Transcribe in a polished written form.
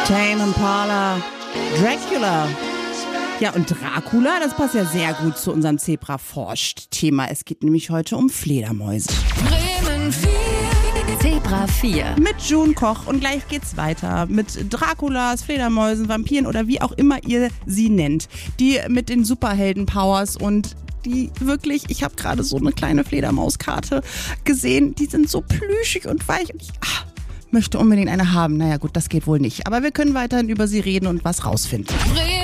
Tame Impala, Dracula. Ja, und Dracula, das passt ja sehr gut zu unserem Zebra forscht Thema. Es geht nämlich heute um Fledermäuse. Bremen 4. Zebra 4. Mit June Koch und gleich geht's weiter mit Draculas, Fledermäusen, Vampiren oder wie auch immer ihr sie nennt. Die mit den Superhelden-Powers und die wirklich, ich habe gerade so eine kleine Fledermauskarte gesehen, die sind so plüschig und weich und ich möchte unbedingt eine haben. Naja gut, das geht wohl nicht. Aber wir können weiterhin über sie reden und was rausfinden.